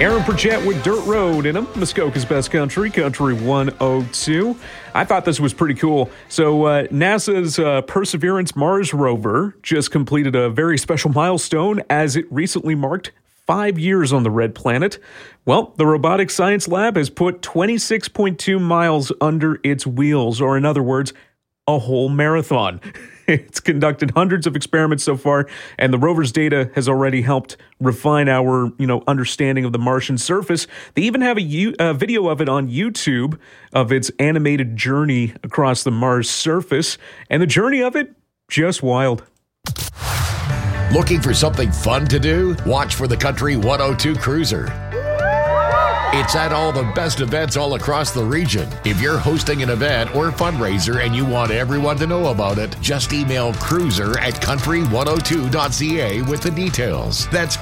Aaron Pritchett with Dirt Road in him. Muskoka's Best Country, Country 102. I thought this was pretty cool. So NASA's Perseverance Mars rover just completed a very special milestone as it recently marked 5 years on the red planet. Well, the Robotics Science Lab has put 26.2 miles under its wheels, or in other words, a whole marathon. It's conducted hundreds of experiments so far, and the rover's data has already helped refine our, understanding of the Martian surface. They even have a video of it on YouTube of its animated journey across the Mars surface, and the journey of it, just wild. Looking for something fun to do? Watch for the Country 102 Cruiser. It's at all the best events all across the region. If you're hosting an event or fundraiser and you want everyone to know about it, just email cruiser@country102.ca with the details. That's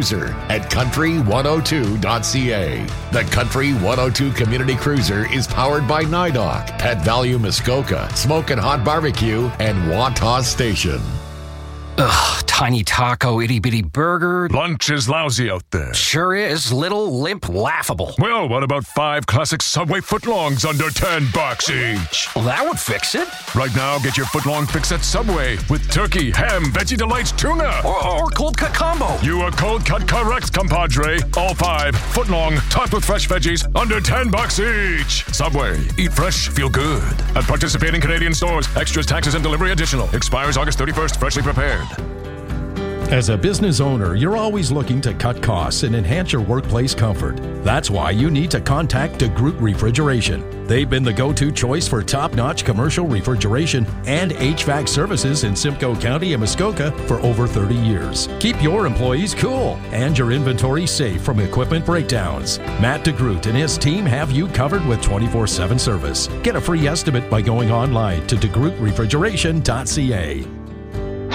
cruiser@country102.ca. The Country 102 Community Cruiser is powered by NIDOC, Pet Value Muskoka, Smokin' Hot Barbecue, and Wantagh Station. Ugh, tiny taco, itty-bitty burger. Lunch is lousy out there. Sure is. Little, limp, laughable. Well, what about 5 classic Subway footlongs under $10 each? Well, that would fix it. Right now, get your footlong fix at Subway with turkey, ham, Veggie Delights, tuna. Or cold cut combo. You are cold cut correct, compadre. All 5 footlong, topped with fresh veggies, under $10 each. Subway. Eat fresh, feel good. At participating Canadian stores. Extras, taxes, and delivery additional. Expires August 31st. Freshly prepared. As a business owner, you're always looking to cut costs and enhance your workplace comfort. That's why you need to contact DeGroot Refrigeration. They've been the go-to choice for top-notch commercial refrigeration and HVAC services in Simcoe County and Muskoka for over 30 years. Keep your employees cool and your inventory safe from equipment breakdowns. Matt DeGroot and his team have you covered with 24/7 service. Get a free estimate by going online to degrootrefrigeration.ca.